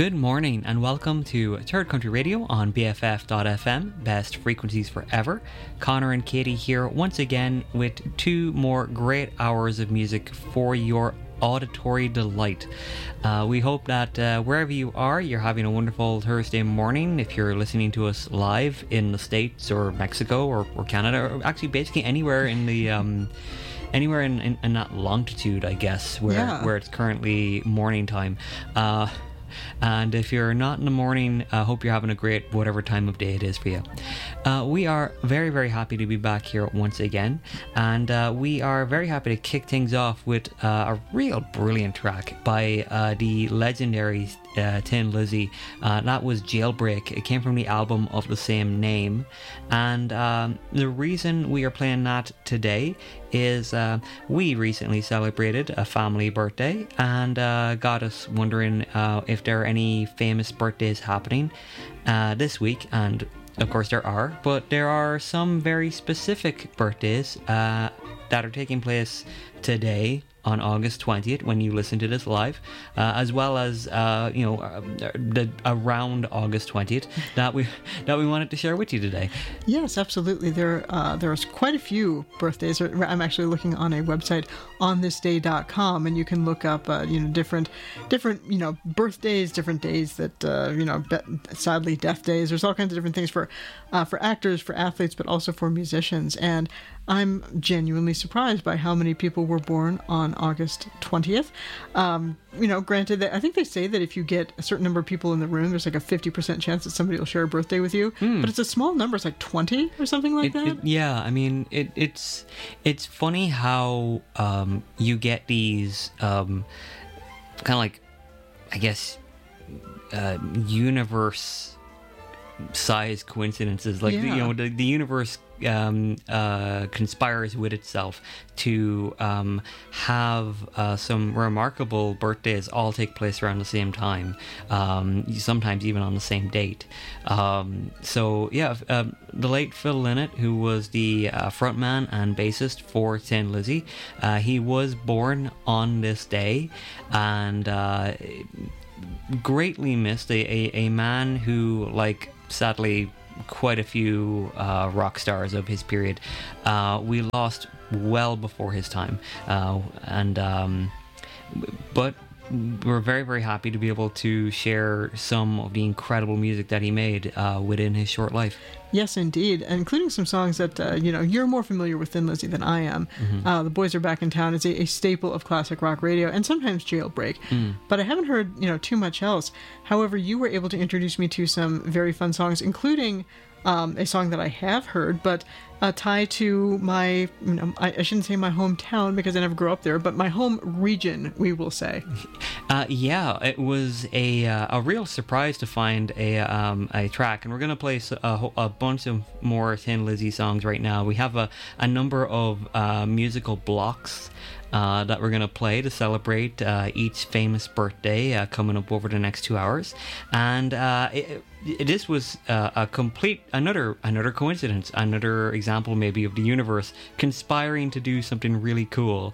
Good morning and welcome to Third Country Radio on BFF.FM, best frequencies forever. Connor and Katie here once again with two more great hours of music for your auditory delight. We hope that wherever you are, you're having a wonderful Thursday morning. If you're listening to us live in the States or Mexico or Canada, or actually basically anywhere in the anywhere in that longitude, I guess, where it's currently morning time. And if you're not in the morning, I hope you're having a great whatever time of day it is for you. We are very, very happy to be back here once again. And we are very happy to kick things off with a real brilliant track by the legendary Thin Lizzy. That was Jailbreak. It came from the album of the same name. And the reason we are playing that today is we recently celebrated a family birthday and got us wondering if there are any famous birthdays happening this week. And of course there are, but there are some very specific birthdays that are taking place today on August 20th when you listen to this live, as well as around August 20th that we wanted to share with you today. Yes, absolutely. There's quite a few birthdays. I'm actually looking on a website, onthisday.com, and you can look up different birthdays, different days that sadly death days. There's all kinds of different things for actors, for athletes, but also for musicians. And I'm genuinely surprised by how many people were born on August 20th. Granted that I think they say that if you get a certain number of people in the room, there's like a 50% chance that somebody will share a birthday with you. But it's a small number. It's like 20 or something like that. It's funny how you get these kind of like, I guess, universe size coincidences. Like the universe conspires with itself to have some remarkable birthdays all take place around the same time, sometimes even on the same date. The late Phil Lynott, who was the frontman and bassist for Thin Lizzy, he was born on this day, and greatly missed. A man who, like, sadly, quite a few rock stars of his period we lost well before his time, but we're very, very happy to be able to share some of the incredible music that he made within his short life. Yes, indeed, including some songs that you're more familiar with Thin Lizzy than I am. The Boys Are Back in Town is a staple of classic rock radio, and sometimes Jailbreak. But I haven't heard too much else. However, you were able to introduce me to some very fun songs, including a song that I have heard, but a tie to my, I shouldn't say my hometown because I never grew up there, but my home region, we will say. It was a real surprise to find a track, and we're going to play a bunch of more Thin Lizzy songs right now. We have a number of musical blocks that we're going to play to celebrate each famous birthday coming up over the next 2 hours. And this was another coincidence, another example maybe of the universe conspiring to do something really cool